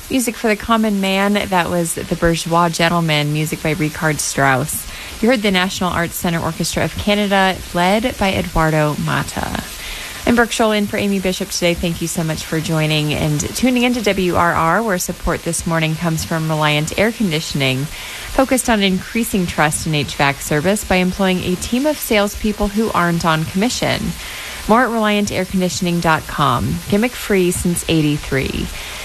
Music for the Common Man, that was The Bourgeois Gentleman, music by Richard Strauss. You heard the National Arts Centre Orchestra of Canada, led by Eduardo Mata. I'm Brooke Scholl in for Amy Bishop today. Thank you so much for joining and tuning into WRR, where support this morning comes from Reliant Air Conditioning, focused on increasing trust in HVAC service by employing a team of salespeople who aren't on commission. More at ReliantAirConditioning.com. Gimmick free since '83.